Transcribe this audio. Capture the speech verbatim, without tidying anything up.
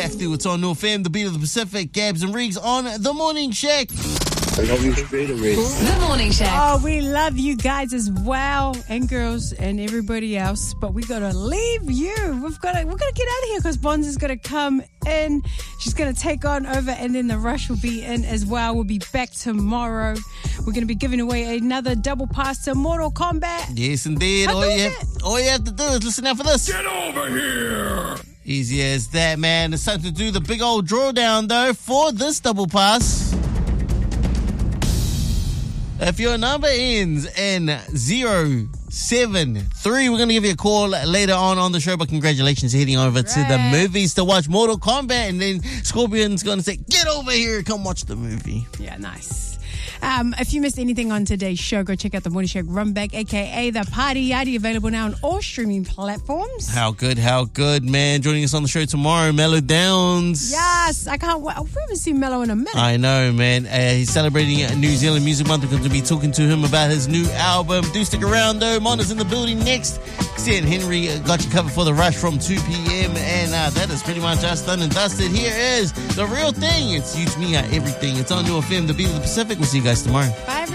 attack through. It's on North Fam, the beat of the Pacific. Gabs and Riggs on The Morning Shack. I love you straight away. The Morning Shack. Oh, we love you guys as well, and girls, and everybody else. But we gotta leave you. We've got to. We're gonna get out of here because Bonds is gonna come in. She's gonna take on over, and then the Rush will be in as well. We'll be back tomorrow. We're gonna be giving away another double pass to Mortal Kombat. Yes, indeed. All you, have, all you have to do is listen out for this. Get over here! Easy as that, man. It's time to do the big old drawdown, though, for this double pass. If your number ends in zero seven three, we're going to give you a call later on on the show. But congratulations, heading over right. to the movies to watch Mortal Kombat. And then Scorpion's going to say, get over here, come watch the movie. Yeah, nice. Um, if you missed anything on today's show, go check out the Morning Shack Run Back, a k a the Party Yardie, available now on all streaming platforms. How good, how good, man. Joining us on the show tomorrow, Mellow Downs. Yes, I can't wait. We haven't seen Mellow in a minute. I know, man. Uh, he's celebrating New Zealand Music Month. We're going to be talking to him about his new album. Do stick around, though. Mona's in the building next. Stan Henry got you covered for the Rush from two p.m. And uh, that is pretty much us done and dusted. Here is The Real Thing. It's You to Me, uh, everything. It's on New F M, the beat of the Pacific. We'll see you guys tomorrow. Bye.